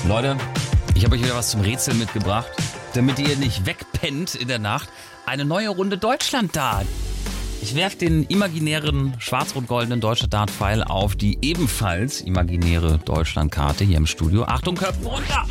Leute, ich habe euch wieder was zum Rätseln mitgebracht, damit ihr nicht wegpennt in der Nacht. Eine neue Runde Deutschland-Dart. Ich werfe den imaginären schwarz-rot-goldenen Deutschland-Dart-Pfeil auf die ebenfalls imaginäre Deutschland-Karte hier im Studio. Achtung, Köpfe runter!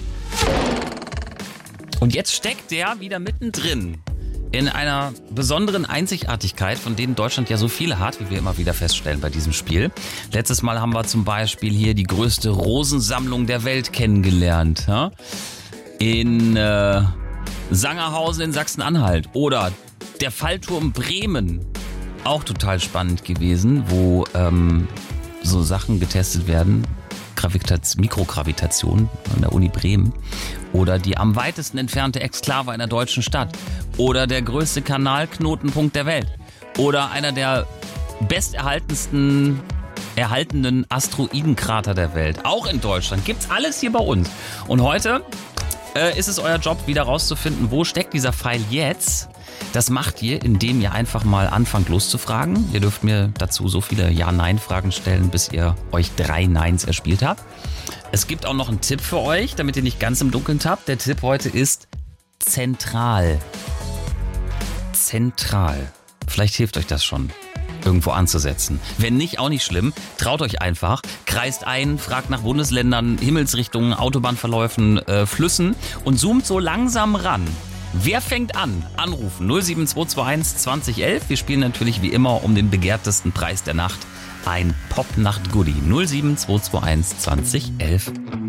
Und jetzt steckt der wieder mittendrin in einer besonderen Einzigartigkeit, von denen Deutschland ja so viele hat, wie wir immer wieder feststellen bei diesem Spiel. Letztes Mal haben wir zum Beispiel hier die größte Rosensammlung der Welt kennengelernt. Ja? In Sangerhausen in Sachsen-Anhalt. Oder der Fallturm Bremen. Auch total spannend gewesen, wo so Sachen getestet werden. Mikrogravitation an der Uni Bremen. Oder die am weitesten entfernte Exklave einer deutschen Stadt. Oder der größte Kanalknotenpunkt der Welt. Oder einer der besterhaltenen Asteroidenkrater der Welt. Auch in Deutschland. Gibt's alles hier bei uns. Und heute ist es euer Job, wieder rauszufinden, wo steckt dieser Pfeil jetzt. Das macht ihr, indem ihr einfach mal anfangt loszufragen. Ihr dürft mir dazu so viele Ja-Nein-Fragen stellen, bis ihr euch 3 Neins erspielt habt. Es gibt auch noch einen Tipp für euch, damit ihr nicht ganz im Dunkeln tappt. Der Tipp heute ist zentral. Zentral. Vielleicht hilft euch das schon, irgendwo anzusetzen. Wenn nicht, auch nicht schlimm. Traut euch einfach. Kreist ein, fragt nach Bundesländern, Himmelsrichtungen, Autobahnverläufen, Flüssen und zoomt so langsam ran. Wer fängt an? Anrufen 07221 2011. Wir spielen natürlich wie immer um den begehrtesten Preis der Nacht. Ein Pop-Nacht-Goodie 07221 2011.